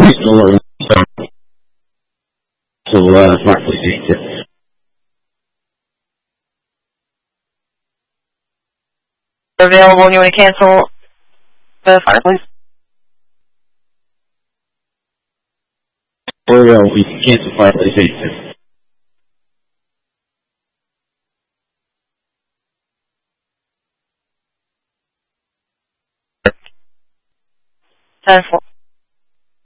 lower so smartly data. Available, you want to cancel the fireplace? Or we can cancel fireplace data. 10-4.